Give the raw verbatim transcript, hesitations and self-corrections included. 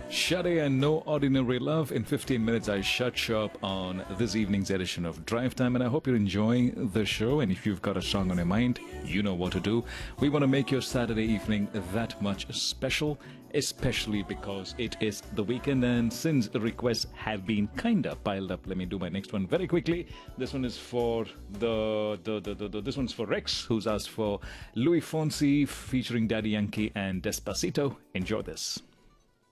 Shade and No Ordinary Love. In fifteen minutes, I shut shop on this evening's edition of Drive Time, and I hope you're enjoying the show. And if you've got a song on your mind, you know what to do. We want to make your Saturday evening that much special, especially because it is the weekend. And since the requests have been kind of piled up, let me do my next one very quickly. This one is for the, the, the, the, the this one's for Rex, who's asked for Louis Fonsi featuring Daddy Yankee and Despacito. Enjoy this.